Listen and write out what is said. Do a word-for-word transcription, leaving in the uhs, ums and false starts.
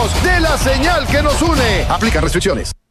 de la señal que nos une. Aplica restricciones.